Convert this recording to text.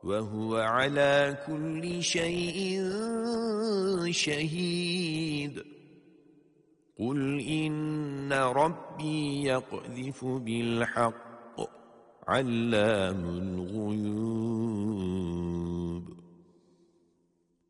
وهو على كل شيء شهيد قل إن ربي يقذف بالحق علام الغيوب